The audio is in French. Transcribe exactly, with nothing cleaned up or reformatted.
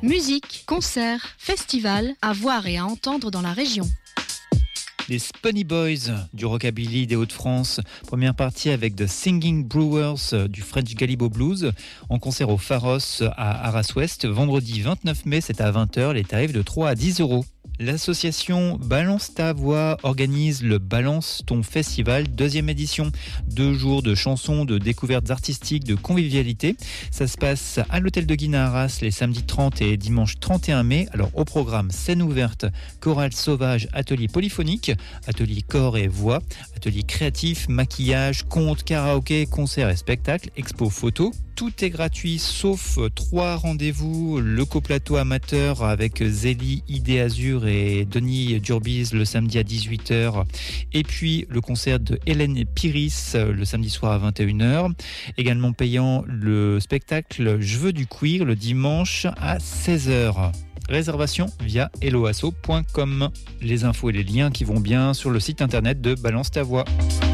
Musique, concerts, festivals, à voir et à entendre dans la région. Les Spunny Boys du rockabilly des Hauts-de-France. Première partie avec The Singing Brewers du French Galibo Blues en concert au Pharos à Arras-Ouest. Vendredi vingt-neuf mai, c'est à vingt heures. Les tarifs de trois à dix euros. L'association Balance ta voix organise le Balance ton festival, deuxième édition. Deux jours de chansons, de découvertes artistiques, de convivialité. Ça se passe à l'hôtel de Guine à Arras les samedis trente et dimanche trente et un mai. Alors au programme, scène ouverte, chorale sauvage, atelier polyphonique, atelier corps et voix, atelier créatif, maquillage, conte, karaoké, concert et spectacle, expo photo. Tout est gratuit sauf trois rendez-vous. Le coplateau amateur avec Zélie, Idée Azur et Denis Durbise le samedi à dix-huit heures. Et puis le concert de Hélène Piris le samedi soir à vingt et une heures. Également payant le spectacle Je veux du cuir le dimanche à seize heures. Réservation via helloasso point com. Les infos et les liens qui vont bien sur le site internet de Balance ta voix.